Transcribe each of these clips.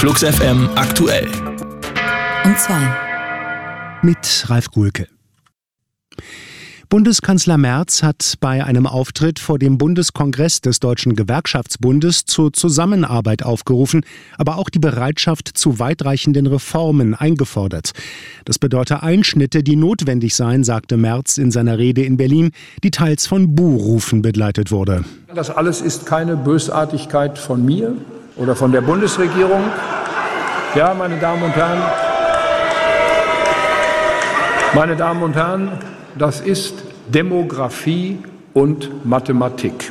Flux FM aktuell. Und 2. Mit Ralf Guhlke. Bundeskanzler Merz hat bei einem Auftritt vor dem Bundeskongress des Deutschen Gewerkschaftsbundes zur Zusammenarbeit aufgerufen, aber auch die Bereitschaft zu weitreichenden Reformen eingefordert. Das bedeute Einschnitte, die notwendig seien, sagte Merz in seiner Rede in Berlin, die teils von Buhrufen begleitet wurde. Das alles ist keine Bösartigkeit von mir oder von der Bundesregierung. Ja, meine Damen und Herren, das ist Demografie und Mathematik.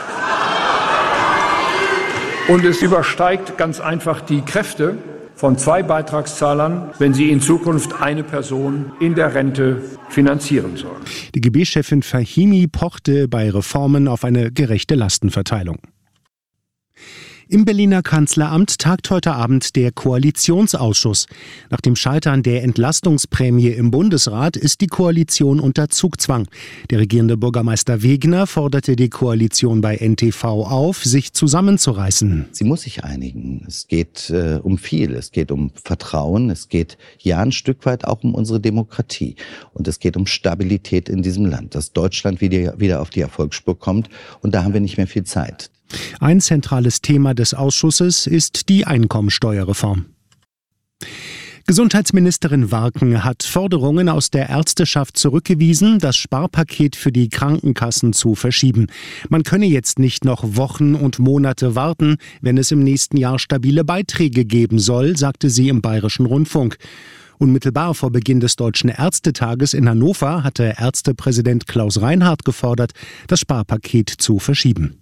Und es übersteigt ganz einfach die Kräfte von 2 Beitragszahlern, wenn sie in Zukunft eine Person in der Rente finanzieren sollen. Die GB-Chefin Fahimi pochte bei Reformen auf eine gerechte Lastenverteilung. Im Berliner Kanzleramt tagt heute Abend der Koalitionsausschuss. Nach dem Scheitern der Entlastungsprämie im Bundesrat ist die Koalition unter Zugzwang. Der regierende Bürgermeister Wegner forderte die Koalition bei NTV auf, sich zusammenzureißen. Sie muss sich einigen. Es geht um viel. Es geht um Vertrauen. Es geht ja ein Stück weit auch um unsere Demokratie. Und es geht um Stabilität in diesem Land, dass Deutschland wieder auf die Erfolgsspur kommt. Und da haben wir nicht mehr viel Zeit. Ein zentrales Thema des Ausschusses ist die Einkommensteuerreform. Gesundheitsministerin Warken hat Forderungen aus der Ärzteschaft zurückgewiesen, das Sparpaket für die Krankenkassen zu verschieben. Man könne jetzt nicht noch Wochen und Monate warten, wenn es im nächsten Jahr stabile Beiträge geben soll, sagte sie im Bayerischen Rundfunk. Unmittelbar vor Beginn des Deutschen Ärztetages in Hannover hatte Ärztepräsident Klaus Reinhardt gefordert, das Sparpaket zu verschieben.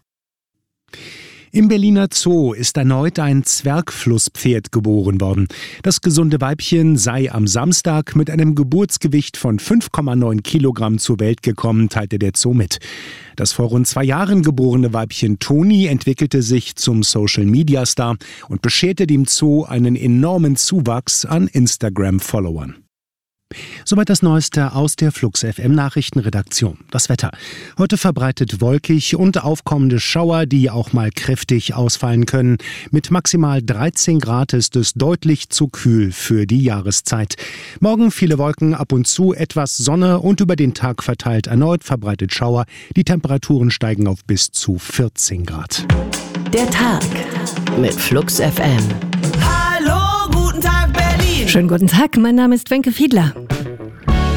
Im Berliner Zoo ist erneut ein Zwergflusspferd geboren worden. Das gesunde Weibchen sei am Samstag mit einem Geburtsgewicht von 5,9 Kilogramm zur Welt gekommen, teilte der Zoo mit. Das vor rund 2 Jahren geborene Weibchen Toni entwickelte sich zum Social-Media-Star und bescherte dem Zoo einen enormen Zuwachs an Instagram-Followern. Soweit das Neueste aus der Flux FM Nachrichtenredaktion. Das Wetter. Heute verbreitet wolkig und aufkommende Schauer, die auch mal kräftig ausfallen können. Mit maximal 13 Grad ist es deutlich zu kühl für die Jahreszeit. Morgen viele Wolken, ab und zu etwas Sonne und über den Tag verteilt erneut verbreitet Schauer. Die Temperaturen steigen auf bis zu 14 Grad. Der Tag mit Flux FM. Hallo, guten Tag Berlin. Schönen guten Tag, mein Name ist Wenke Fiedler.